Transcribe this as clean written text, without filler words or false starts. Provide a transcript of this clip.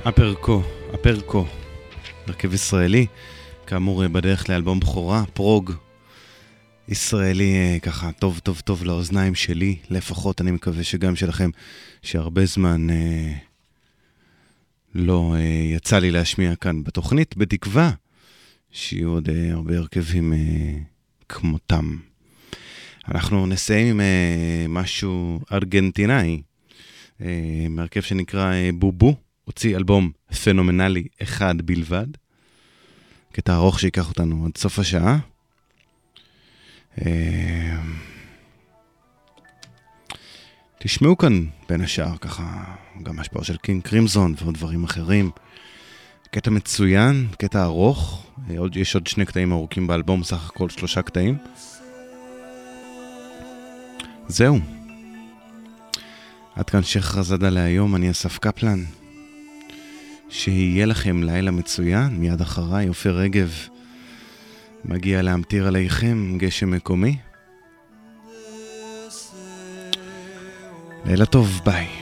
אפרקו, הרכב ישראלי, כאמור בדרך לאלבום בכורה, פרוג, ישראלי ככה טוב לאוזניים שלי, לפחות אני מקווה שגם שלכם, שהרבה זמן לא יצא לי להשמיע כאן בתוכנית, בתקווה שיהיו עוד הרבה הרכבים כמותם. אנחנו נסיים עם משהו ארגנטינאי, מהרכב שנקרא בובו, הוציא אלבום פנומנלי אחד בלבד, קטע ארוך שיקח אותנו עד סוף השעה. תשמעו כאן בין השאר ככה גם השפעה של קינג קרימזון ועוד דברים אחרים. קטע מצוין, קטע ארוך, יש עוד 2 קטעים ארוכים באלבום, סך הכל 3 קטעים. זהו, עד כאן שייח רזאדה להיום. אני אסף קפלן, שיהיה לכם לילה מצוין. מיד אחריי עופר רגב מגיע להמטיר עליכם גשם מקומי. לילה טוב, ביי.